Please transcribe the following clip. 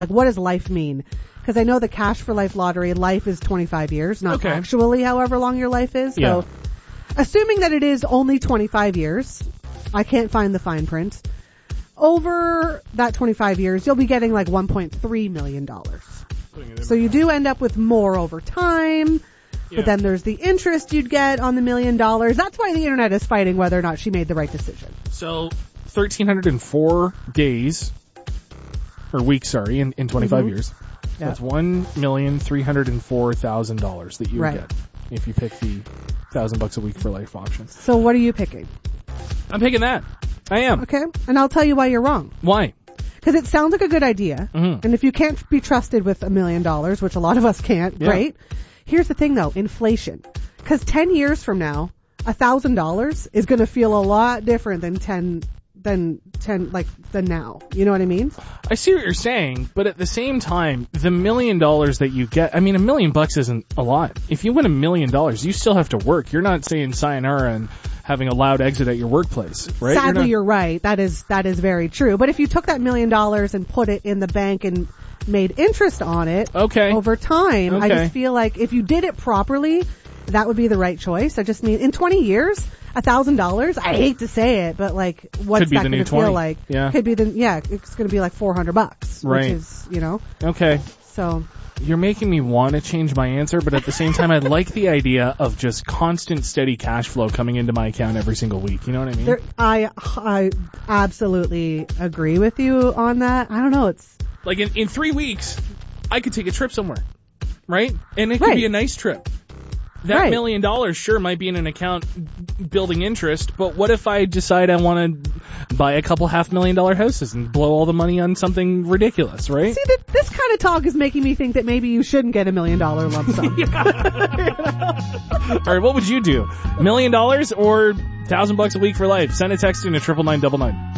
Like, what does life mean? Because I know the Cash for Life lottery, life is 25 years, not actually however long your life is. So, assuming that it is only 25 years, I can't find the fine print. Over that 25 years, you'll be getting like $1.3 million. So you do end up with more over time. But then there's the interest you'd get on the $1 million. That's why the internet is fighting whether or not she made the right decision. So 1,304 days, or weeks, sorry, in 25 years. That's $1,304,000 that you would get if you pick the $1,000 a week for life option. So what are you picking? I'm picking that. I am. Okay. And I'll tell you why you're wrong. Why? Because it sounds like a good idea. Mm-hmm. And if you can't be trusted with $1 million, which a lot of us can't, great. Here's the thing though, inflation. Because 10 years from now, $1,000 is going to feel a lot different than 10 now. You know what I mean? I see what you're saying, but at the same time, the $1 million that you get, I mean, $1 million isn't a lot. If you win $1 million, you still have to work. You're not saying sayonara and having a loud exit at your workplace, right? Sadly, you're right. That is very true. But if you took that $1 million and put it in the bank and made interest on it over time, I just feel like if you did it properly, that would be the right choice. I just mean, in 20 years, $1,000, I hate to say it, but like, what's that going to feel like? Yeah. Could be it's going to be like $400, which is, Okay. So. You're making me want to change my answer, but at the same time, I like the idea of just constant, steady cash flow coming into my account every single week. You know what I mean? I absolutely agree with you on that. I don't know. It's like in 3 weeks, I could take a trip somewhere, right? And it could be a nice trip. That $1 million sure might be in an account building interest, but what if I decide I want to buy a couple $500,000 houses and blow all the money on something ridiculous, right? See, this kind of talk is making me think that maybe you shouldn't get $1 million lump sum. All right, what would you do? $1 million or $1,000 a week for life? Send a text in to 99999.